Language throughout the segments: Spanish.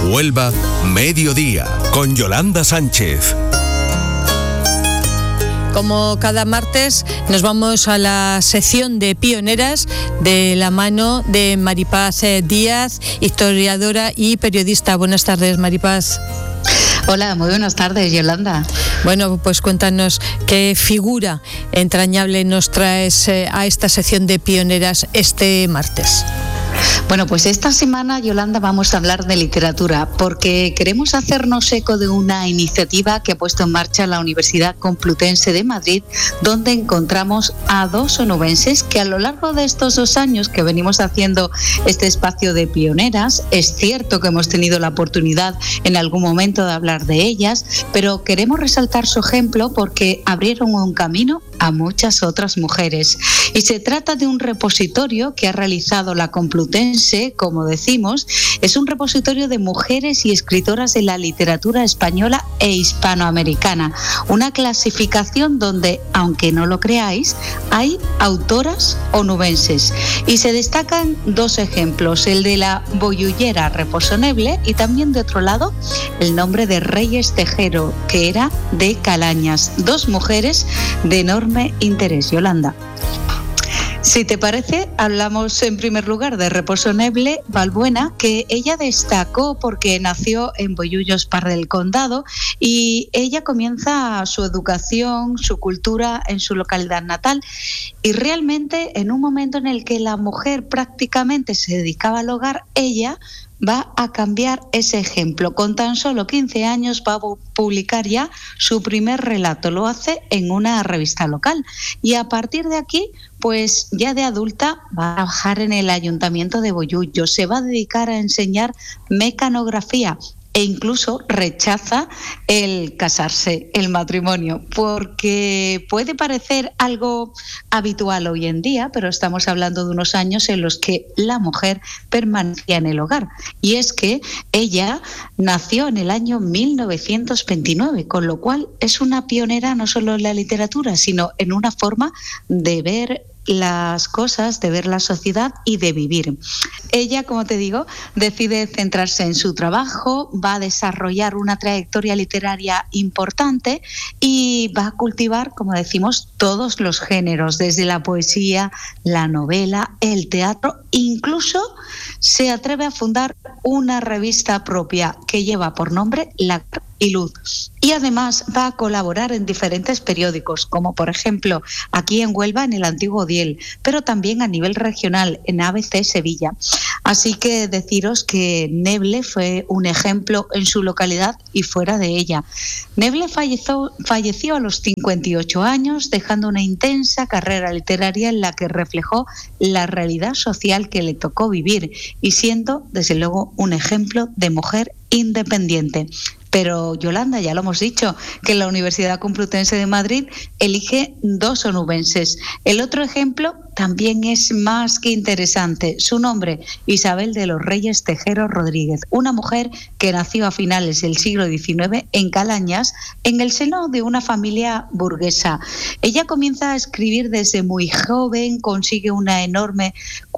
Huelva, mediodía, con Yolanda Sánchez. Como cada martes, nos vamos a la sección de pioneras de la mano de Maripaz Díaz, historiadora y periodista. Buenas tardes, Maripaz. Hola, muy buenas tardes, Yolanda. Bueno, pues cuéntanos qué figura entrañable nos traes a esta sección de pioneras este martes. Bueno, pues esta semana, Yolanda, vamos a hablar de literatura porque queremos hacernos eco de una iniciativa que ha puesto en marcha la Universidad Complutense de Madrid, donde encontramos a dos onubenses que a lo largo de estos 2 años que venimos haciendo este espacio de pioneras, es cierto que hemos tenido la oportunidad en algún momento de hablar de ellas, pero queremos resaltar su ejemplo porque abrieron un camino a muchas otras mujeres. Y se trata de un repositorio que ha realizado la Complutense, como decimos, es un repositorio de mujeres y escritoras de la literatura española e hispanoamericana, una clasificación donde, aunque no lo creáis, hay autoras onubenses. Y se destacan 2 ejemplos, el de la boyullera Reposo Neble y también de otro lado el nombre de Reyes Tejero, que era de Calañas, 2 mujeres de enorme interés, Yolanda. Si te parece, hablamos en primer lugar de Reposo Neble Balbuena, que ella destacó porque nació en Bollullos, Par del Condado, y ella comienza su educación, su cultura en su localidad natal, y realmente en un momento en el que la mujer prácticamente se dedicaba al hogar, ella va a cambiar ese ejemplo. Con tan solo 15 años va a publicar ya su primer relato. Lo hace en una revista local. Y a partir de aquí, pues ya de adulta va a trabajar en el Ayuntamiento de Bollullos. Se va a dedicar a enseñar mecanografía e incluso rechaza el casarse, el matrimonio, porque puede parecer algo habitual hoy en día, pero estamos hablando de unos años en los que la mujer permanecía en el hogar. Y es que ella nació en el año 1929, con lo cual es una pionera no solo en la literatura, sino en una forma de ver las cosas, de ver la sociedad y de vivir. Ella, como te digo, decide centrarse en su trabajo, va a desarrollar una trayectoria literaria importante y va a cultivar, como decimos, todos los géneros, desde la poesía, la novela, el teatro, incluso se atreve a fundar una revista propia que lleva por nombre La y Luz. Y además va a colaborar en diferentes periódicos, como por ejemplo aquí en Huelva en el Antiguo Diel, pero también a nivel regional en ABC Sevilla. Así que deciros que Neble fue un ejemplo en su localidad y fuera de ella. Neble falleció a los 58 años, dejando una intensa carrera literaria en la que reflejó la realidad social que le tocó vivir y siendo, desde luego, un ejemplo de mujer independiente. Pero, Yolanda, ya lo hemos dicho, que la Universidad Complutense de Madrid elige 2 onubenses. El otro ejemplo también es más que interesante. Su nombre, Isabel de los Reyes Tejero Rodríguez, una mujer que nació a finales del siglo XIX en Calañas, en el seno de una familia burguesa. Ella comienza a escribir desde muy joven, consigue una enorme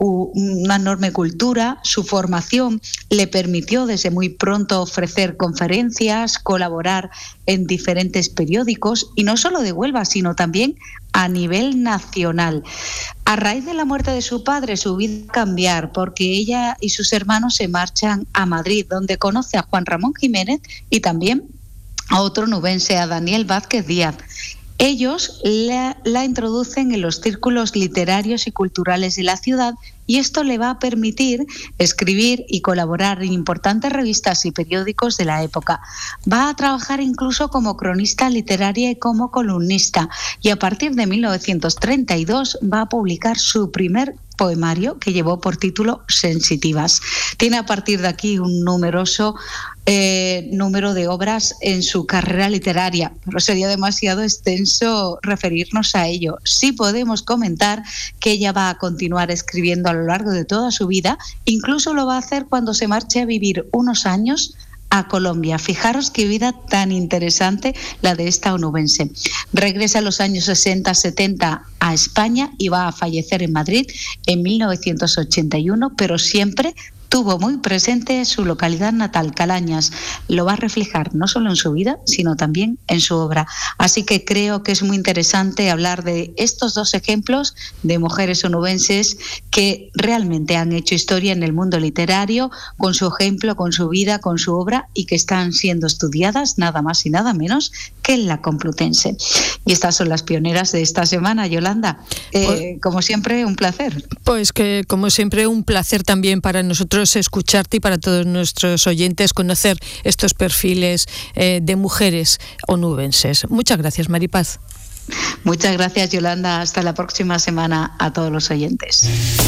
cultura. Su formación le permitió desde muy pronto ofrecer conferencias, colaborar en diferentes periódicos, y no solo de Huelva, sino también a nivel nacional. A raíz de la muerte de su padre, su vida va a cambiar porque ella y sus hermanos se marchan a Madrid, donde conoce a Juan Ramón Jiménez y también a otro onubense, a Daniel Vázquez Díaz. Ellos la introducen en los círculos literarios y culturales de la ciudad, y esto le va a permitir escribir y colaborar en importantes revistas y periódicos de la época. Va a trabajar incluso como cronista literaria y como columnista, y a partir de 1932 va a publicar su primer poemario, que llevó por título Sensitivas. Tiene a partir de aquí un numeroso número de obras en su carrera literaria, pero sería demasiado extenso referirnos a ello. Sí podemos comentar que ella va a continuar escribiendo a lo largo de toda su vida, incluso lo va a hacer cuando se marche a vivir unos años a Colombia. Fijaros qué vida tan interesante la de esta onubense. Regresa a los años 60-70 a España y va a fallecer en Madrid en 1981, pero siempre tuvo muy presente su localidad natal, Calañas. Lo va a reflejar no solo en su vida, sino también en su obra. Así que creo que es muy interesante hablar de estos dos ejemplos de mujeres onubenses que realmente han hecho historia en el mundo literario, con su ejemplo, con su vida, con su obra, y que están siendo estudiadas nada más y nada menos que en la Complutense. Y estas son las pioneras de esta semana, Yolanda. Como siempre, un placer. Pues que, como siempre, un placer también para nosotros escucharte y para todos nuestros oyentes conocer estos perfiles de mujeres onubenses. Muchas gracias, Maripaz. Muchas gracias, Yolanda. Hasta la próxima semana a todos los oyentes.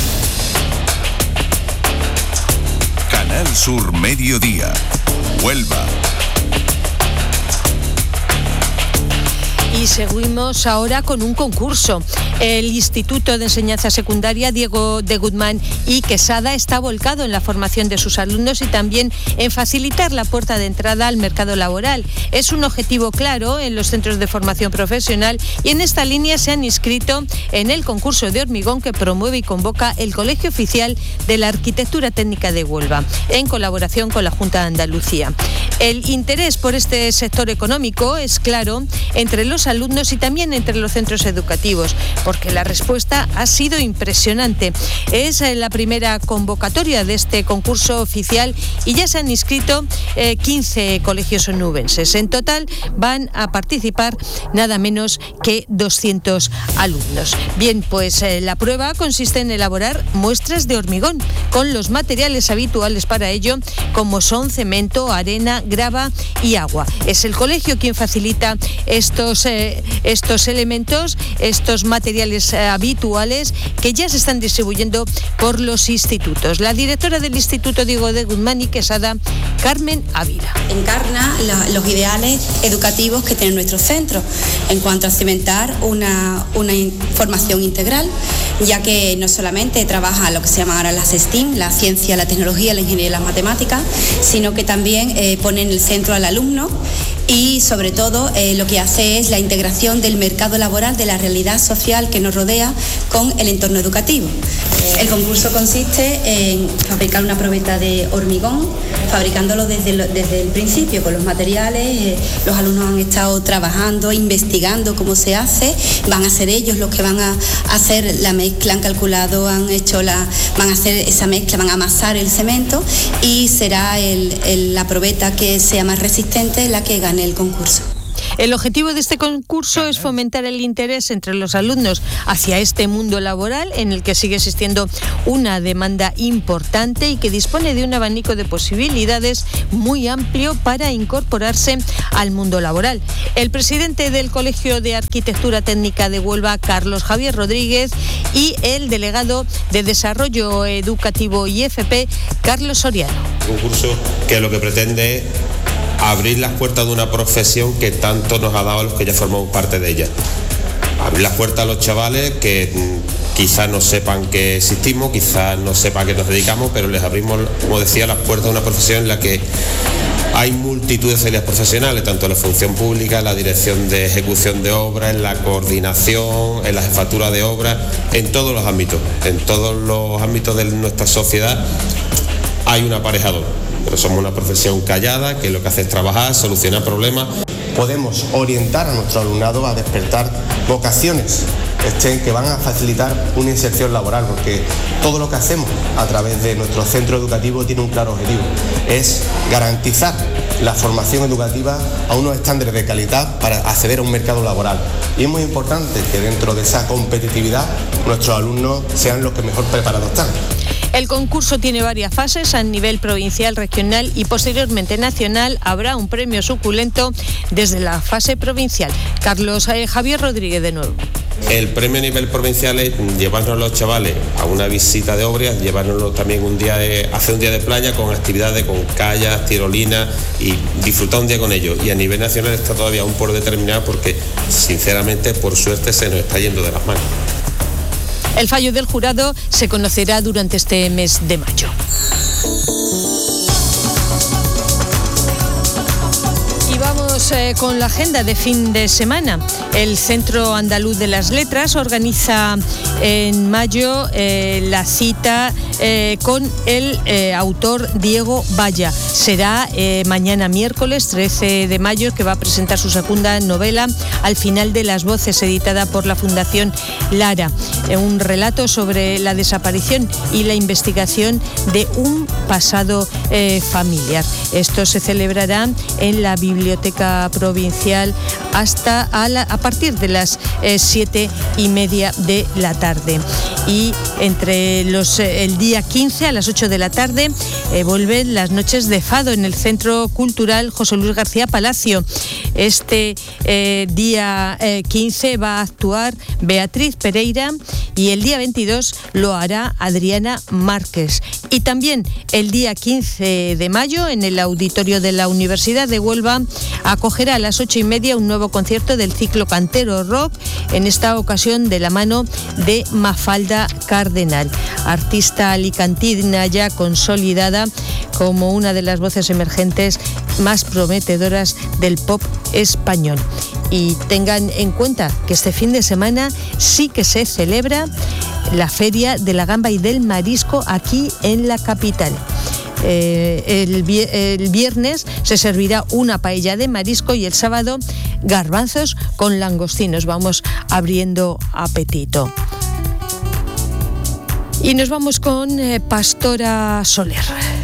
Canal Sur Mediodía, Huelva. Y seguimos ahora con un concurso. El Instituto de Enseñanza Secundaria Diego de Guzmán y Quesada está volcado en la formación de sus alumnos y también en facilitar la puerta de entrada al mercado laboral. Es un objetivo claro en los centros de formación profesional y en esta línea se han inscrito en el concurso de hormigón que promueve y convoca el Colegio Oficial de la Arquitectura Técnica de Huelva, en colaboración con la Junta de Andalucía. El interés por este sector económico es claro entre los alumnos y también entre los centros educativos, porque la respuesta ha sido impresionante. Es la primera convocatoria de este concurso oficial y ya se han inscrito 15 colegios onubenses. En total van a participar nada menos que 200 alumnos. Bien, pues la prueba consiste en elaborar muestras de hormigón con los materiales habituales para ello, como son cemento, arena, grava y agua. Es el colegio quien facilita estos elementos, estos materiales habituales que ya se están distribuyendo por los institutos. La directora del Instituto Diego de Guzmán y Quesada, Carmen Ávila. Encarna los ideales educativos que tiene nuestro centro en cuanto a cimentar una formación integral, ya que no solamente trabaja lo que se llama ahora las STEAM, la ciencia, la tecnología, la ingeniería y las matemáticas, sino que también pone en el centro al alumno y sobre todo lo que hace es la integración del mercado laboral, de la realidad social que nos rodea con el entorno educativo. El concurso consiste en fabricar una probeta de hormigón, fabricándolo desde el principio con los materiales. Los alumnos han estado trabajando, investigando cómo se hace, van a ser ellos los que van a hacer la mezcla, han calculado, van a hacer esa mezcla, van a amasar el cemento y será la probeta que sea más resistente la que gane el concurso. El objetivo de este concurso es fomentar el interés entre los alumnos hacia este mundo laboral en el que sigue existiendo una demanda importante y que dispone de un abanico de posibilidades muy amplio para incorporarse al mundo laboral. El presidente del Colegio de Arquitectura Técnica de Huelva, Carlos Javier Rodríguez, y el delegado de Desarrollo Educativo IFP, Carlos Soriano. Un concurso que lo que pretende es abrir las puertas de una profesión que tanto nos ha dado a los que ya formamos parte de ella. Abrir las puertas a los chavales que quizás no sepan que existimos, quizás no sepan a qué nos dedicamos, pero les abrimos, como decía, las puertas de una profesión en la que hay multitud de salidas profesionales, tanto en la función pública, en la dirección de ejecución de obras, en la coordinación, en la jefatura de obras, en todos los ámbitos de nuestra sociedad hay un aparejador. Pero somos una profesión callada que lo que hace es trabajar, solucionar problemas. Podemos orientar a nuestro alumnado a despertar vocaciones que van a facilitar una inserción laboral, porque todo lo que hacemos a través de nuestro centro educativo tiene un claro objetivo, es garantizar la formación educativa a unos estándares de calidad para acceder a un mercado laboral. Y es muy importante que dentro de esa competitividad nuestros alumnos sean los que mejor preparados están. El concurso tiene varias fases a nivel provincial, regional y posteriormente nacional. Habrá un premio suculento desde la fase provincial. Carlos Javier Rodríguez de nuevo. El premio a nivel provincial es llevarnos a los chavales a una visita de obras, llevárnoslos también hacer un día de playa con actividades, con kayaks, tirolinas y disfrutar un día con ellos. Y a nivel nacional está todavía aún por determinar porque, sinceramente, por suerte se nos está yendo de las manos. El fallo del jurado se conocerá durante este mes de mayo. Y vamos Vamos con la agenda de fin de semana. El Centro Andaluz de las Letras organiza en mayo la cita con el autor Diego Valla. Será mañana miércoles 13 de mayo que va a presentar su segunda novela, Al final de las voces, editada por la Fundación Lara. Un relato sobre la desaparición y la investigación de un pasado familiar. Esto se celebrará en la Biblioteca Provincial a partir de las 7:30 de la tarde. Y entre el día 15 a las 8 de la tarde vuelven las noches de fado en el Centro Cultural José Luis García Palacio. Este día 15 va a actuar Beatriz Pereira y el día 22 lo hará Adriana Márquez. Y también el día 15 de mayo en el auditorio de la Universidad de Huelva acogerá a las 8:30 un nuevo concierto del ciclo Cantero Rock, en esta ocasión de la mano de Mafalda Cardenal, artista alicantina ya consolidada como una de las voces emergentes más prometedoras del pop español. Y tengan en cuenta que este fin de semana sí que se celebra la Feria de la Gamba y del Marisco aquí en la capital. El viernes se servirá una paella de marisco y el sábado garbanzos con langostinos. Vamos abriendo apetito. Y nos vamos con Pastora Soler.